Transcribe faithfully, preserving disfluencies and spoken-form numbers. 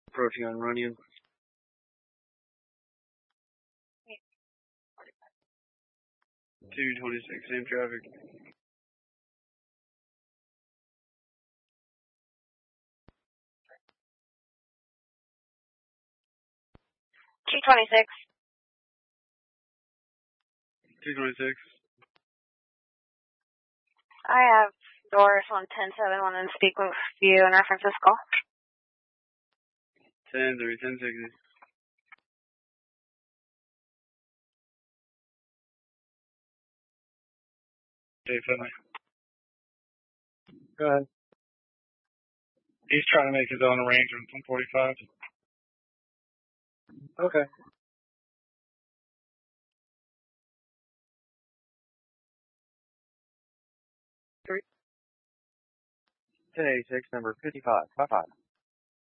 Approaching on Runyon. two twenty-six, same traffic. two twenty-six. two twenty-six. I have Doris on ten seven, wanting to speak with you in reference to this call. ten three, ten sixty. Dave Finley. Go ahead. He's trying to make his own arrangement from forty-five. Okay. ten eighty-six, number fifty-five, five five.